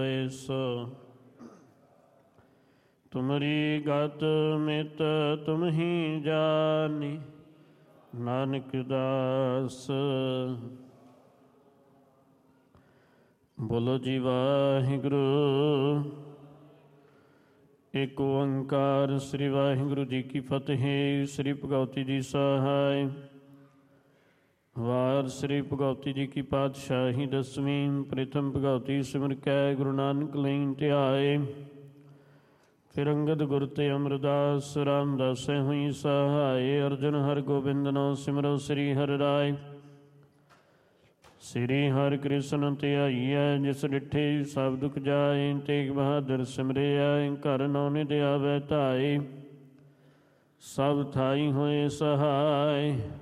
ਤੁਮਰੀ ਗਤ ਮਿਤ ਤੁਮ ਹੀ ਜਾਨੀ, ਨਾਨਕ ਦਾਸ। ਬੋਲੋ ਜੀ ਵਾਹਿਗੁਰੂ। ਏਕ ਓੰਕਾਰ ਸ੍ਰੀ ਵਾਹਿਗੁਰੂ ਜੀ ਕੀ ਫਤਿਹ। ਸ੍ਰੀ ਭਗਵਤੀ ਜੀ ਸਹਾਇ। ਵਾਰ ਸ੍ਰੀ ਭਗਵਤੀ ਜੀ ਕੀ ਪਾਤਸ਼ਾਹੀ ਦਸਵੀਂ। ਪ੍ਰੀਤਮ ਭਗਵਤੀ ਸਿਮਰ ਕੈ ਗੁਰੂ ਨਾਨਕ ਲਈ ਧਿਆਏ। ਫਿਰ ਅੰਗਦ ਗੁਰ ਤੇ ਅਮਰਦਾਸ ਰਾਮਦਾਸੈ ਹੋਈ ਸਹਾਇ। ਅਰਜਨ ਹਰਿ ਗੋਬਿੰਦ ਨਾਮ ਸਿਮਰੋ ਸ੍ਰੀ ਹਰਿ ਰਾਇ। ਸ੍ਰੀ ਹਰਿ ਕ੍ਰਿਸ਼ਨ ਧਿਆਈਐ, ਜਿਸ ਡਿਠੇ ਸਭ ਦੁਖ ਜਾਏ। ਤੇਗ ਬਹਾਦਰ ਸਿਮਰਿਐ, ਘਰ ਨੌ ਨਿਧ ਆਵੈ ਧਾਇ। ਸਭ ਥਾਈ ਹੋਏ ਸਹਾਇ।